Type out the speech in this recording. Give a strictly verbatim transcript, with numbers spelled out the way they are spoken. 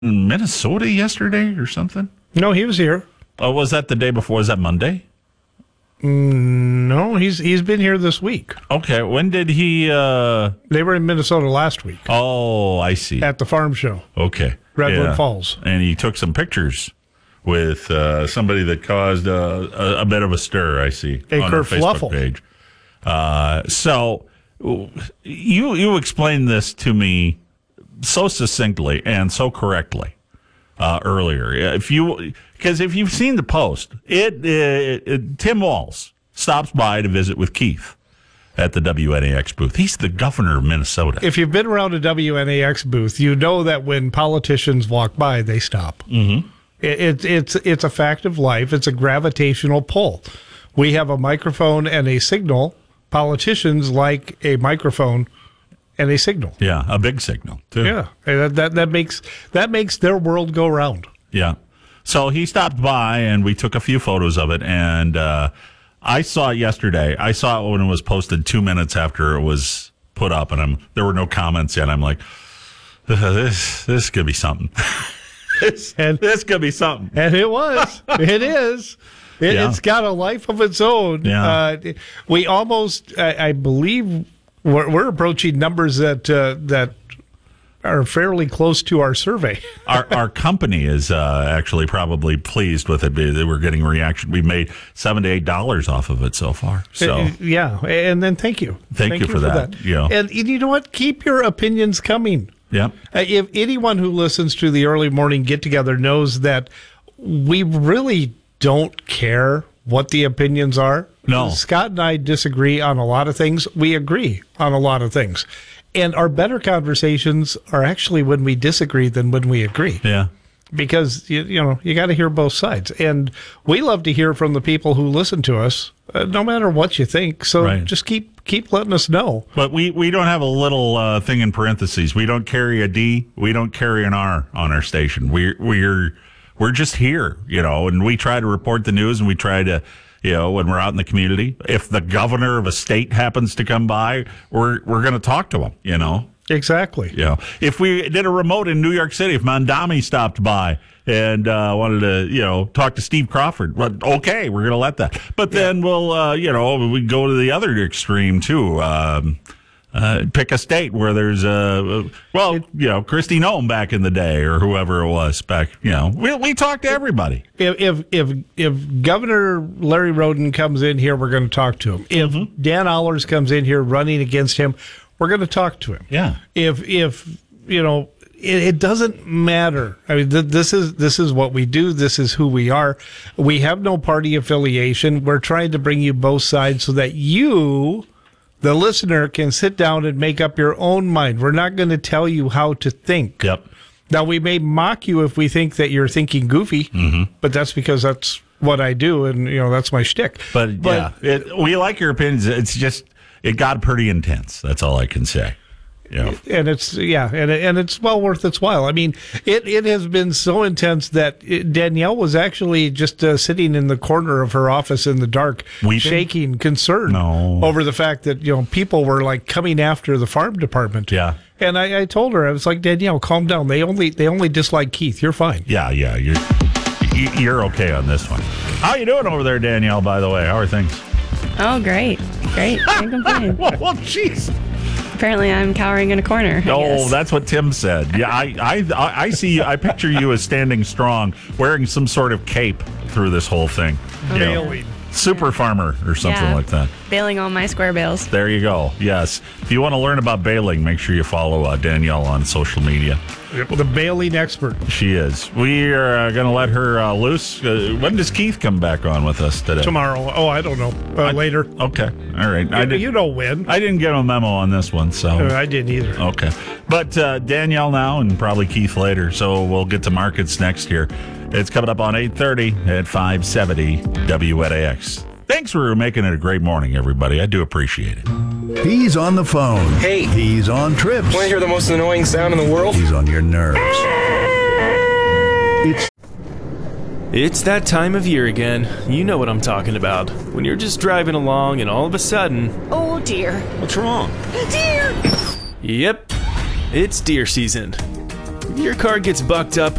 in Minnesota yesterday or something? No, he was here. Oh, was that the day before? Was that Monday? No, he's he's been here this week. Okay, when did he... Uh... They were in Minnesota last week. Oh, I see. At the farm show. Okay. Redwood yeah. Falls. And he took some pictures with uh, somebody that caused uh, a, a bit of a stir, I see, a on our Facebook page. Uh, so you you explained this to me so succinctly and so correctly uh, earlier. If you because if you've seen the post, it, it, it Tim Walz stops by to visit with Keith at the W N A X booth. He's the governor of Minnesota. If you've been around a W N A X booth, you know that when politicians walk by, they stop. Mm-hmm. It, it, it's it's a fact of life. It's a gravitational pull. We have a microphone and a signal. Politicians like a microphone and a signal. Yeah, a big signal too. Yeah, that, that that makes that makes their world go round. Yeah. So he stopped by and we took a few photos of it, and uh, I saw it yesterday. I saw it when it was posted two minutes after it was put up, and I'm there were no comments yet. I'm like, this this could be something. this and this could be something. And it was. It is. It, yeah. It's got a life of its own. Yeah. Uh, we almost, I, I believe, we're, we're approaching numbers that uh, that are fairly close to our survey. our our company is uh, actually probably pleased with it. We're getting reaction. We've made seven to eight dollars off of it so far. So uh, yeah, and then thank you, thank, thank you, you for, for that. that. Yeah. And you know what? Keep your opinions coming. Yeah. Uh, if anyone who listens to the early morning get together knows that we really don't care what the opinions are. No. Scott and I disagree on a lot of things. We agree on a lot of things. And our better conversations are actually when we disagree than when we agree. Yeah. Because, you, you know, you got to hear both sides. And we love to hear from the people who listen to us, uh, no matter what you think. So right. just keep keep letting us know. But we, we don't have a little uh, thing in parentheses. We don't carry a D. We don't carry an R on our station. We're, we're, we're just here, you know, and we try to report the news, and we try to, you know, when we're out in the community, if the governor of a state happens to come by, we're we're going to talk to him, you know. Exactly. Yeah. If we did a remote in New York City, if Mondami stopped by and uh, wanted to, you know, talk to Steve Crawford, well, okay, we're going to let that. But then yeah. we'll, uh, you know, we go to the other extreme too. Um, uh, pick a state where there's a, well, it, you know, Kristi Noem back in the day, or whoever it was back. You know, we we talk to everybody. If if if, if Governor Larry Roden comes in here, we're going to talk to him. If mm-hmm. Dan Allers comes in here running against him, we're going to talk to him. Yeah. If if you know, it, it doesn't matter. I mean, th- this is this is what we do. This is who we are. We have no party affiliation. We're trying to bring you both sides so that you, the listener, can sit down and make up your own mind. We're not going to tell you how to think. Yep. Now, we may mock you if we think that you're thinking goofy, mm-hmm. but that's because that's what I do, and you know that's my shtick. But, but yeah, it, we like your opinions. It's just it got pretty intense. That's all I can say. Yeah, and it's yeah, and and it's well worth its while. I mean, it, it has been so intense that it, Danielle was actually just uh, sitting in the corner of her office in the dark, Weeping? shaking, concerned no. over the fact that you know people were like coming after the farm department. Yeah, and I, I told her, I was like, Danielle, calm down. They only they only dislike Keith. You're fine. Yeah, yeah, you're you're okay on this one. How you doing over there, Danielle? By the way, how are things? Oh, great, great. Can't complain. well, well, jeez. Apparently, I'm cowering in a corner. I oh, guess. That's what Tim said. Yeah, I, I, I see. You, I picture you as standing strong, wearing some sort of cape through this whole thing. Oh, you know, yeah. super yeah. farmer or something yeah. like that. Bailing all my square bales. There you go. Yes. If you want to learn about baling, make sure you follow uh, Danielle on social media. The bailing expert. She is. We are uh, going to let her uh, loose. Uh, when does Keith come back on with us today? Tomorrow. Oh, I don't know. Uh, I, later. Okay. All right. You, I did, you know when. I didn't get a memo on this one, so. Uh, I didn't either. Okay. But uh, Danielle now and probably Keith later, so we'll get to markets next here. It's coming up on eight thirty at five seventy W N A X. Thanks for making it a great morning, everybody. I do appreciate it. He's on the phone. Hey. He's on trips. Want to hear the most annoying sound in the world? He's on your nerves. It's It's that time of year again. You know what I'm talking about. When you're just driving along and all of a sudden... Oh, dear. What's wrong? Deer! Yep. It's deer season. If your car gets bucked up